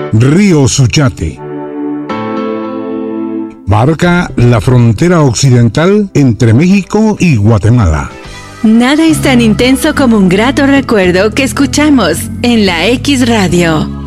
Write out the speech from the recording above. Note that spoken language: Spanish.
Río Suchiate marca la frontera occidental entre México y Guatemala. Nada es tan intenso como un grato recuerdo que escuchamos en la X Radio.